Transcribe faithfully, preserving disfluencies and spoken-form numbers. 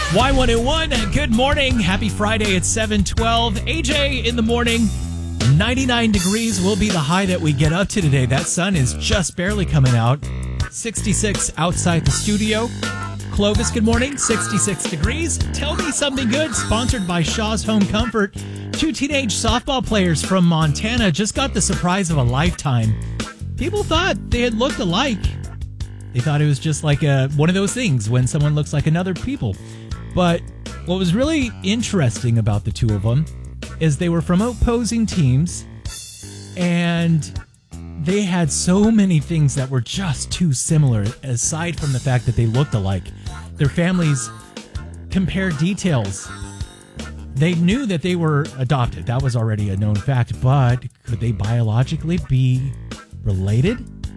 Y one oh one, good morning. Happy Friday at seven twelve. A J in the morning. ninety-nine degrees will be the high that we get up to today. That sun is just barely coming out. sixty-six outside the studio. Clovis, good morning. sixty-six degrees. Tell me something good. Sponsored by Shaw's Home Comfort. Two teenage softball players from Montana just got the surprise of a lifetime. People thought they had looked alike. They thought it was just like a, one of those things when someone looks like another people. But what was really interesting about the two of them is they were from opposing teams, and they had so many things that were just too similar, aside from the fact that they looked alike. Their families compared details. They knew that they were adopted. That was already a known fact, but could they biologically be related?